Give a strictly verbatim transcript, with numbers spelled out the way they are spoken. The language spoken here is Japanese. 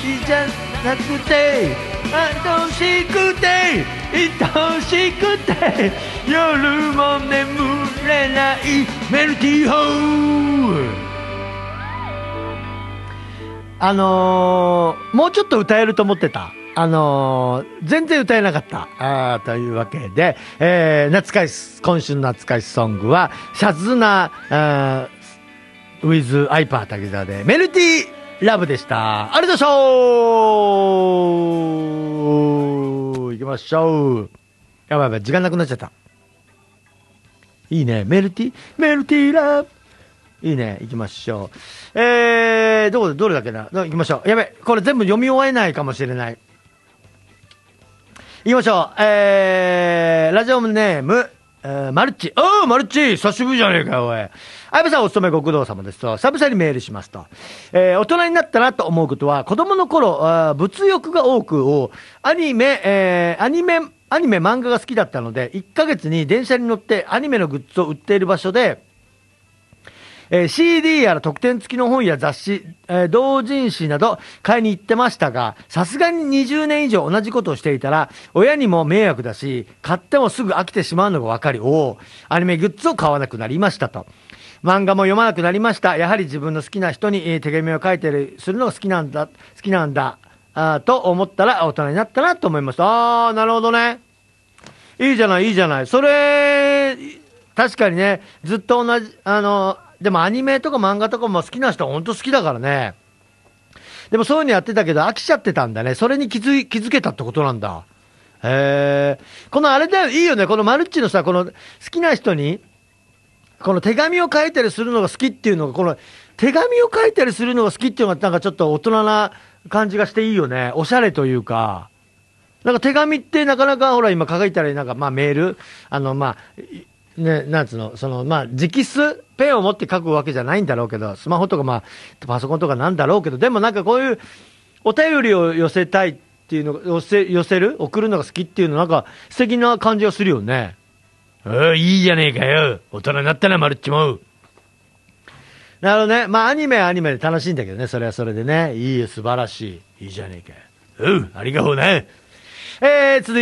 じゃなくて愛しくて愛しくて夜も眠れないメルティーホー。あのー、もうちょっと歌えると思ってた。あのー、全然歌えなかった。あというわけで、えー、懐かし、今週の懐かしソングは、シャズナ、あー、ウィズ・アイパー滝沢で、メルティー・ラブでした。ありがとうございました。行きましょう。やばいやばい、時間なくなっちゃった。いいね。メルティ、メルティー・ラブ。いいね。行きましょう。えー、どこで、どれだっけな。行きましょう。やべ、これ全部読み終えないかもしれない。行きましょう。えー、ラジオネーム、えー、マルチ。おー、マルチ久しぶりじゃねえかよ、おい。あやべさんお勤めご苦労様ですと、久々にメールしますと。えー、大人になったなと思うことは、子供の頃、あ物欲が多くを、アニメ、えー、アニメ、アニメ漫画が好きだったので、いっかげつに電車に乗ってアニメのグッズを売っている場所で、えー、シーディー やら特典付きの本や雑誌、えー、同人誌など買いに行ってましたが、さすがににじゅうねん以上同じことをしていたら、親にも迷惑だし、買ってもすぐ飽きてしまうのが分かり、おアニメグッズを買わなくなりましたと。漫画も読まなくなりました。やはり自分の好きな人に、えー、手紙を書いてるするのが好きなんだ、好きなんだ、あと思ったら大人になったなと思いました。あー、なるほどね。いいじゃない、いいじゃない。それ、確かにね、ずっと同じ、あの、でもアニメとか漫画とかも好きな人は本当好きだからね。でもそういうのやってたけど飽きちゃってたんだね。それに気づい、気づけたってことなんだ。へえ。このあれだよ、いいよね。このマルッチのさ、この好きな人に、この手紙を書いたりするのが好きっていうのが、この手紙を書いたりするのが好きっていうのがなんかちょっと大人な感じがしていいよね。おしゃれというか。なんか手紙ってなかなかほら今書いたりなんかまあメール、あのまあ、ね、なんつうの、その、まあ、直筆、ペンを持って書くわけじゃないんだろうけど、スマホとかまあ、パソコンとかなんだろうけど、でもなんかこういう、お便りを寄せたいっていうの、寄せ、寄せる送るのが好きっていうの、なんか、素敵な感じがするよね。おー、いいじゃねえかよ。大人になったな、マルッチも。なるほどね。まあ、アニメはアニメで楽しいんだけどね、それはそれでね。いいよ、素晴らしい。いいじゃねえかよ。うん、ありがとうね。えー、続いて、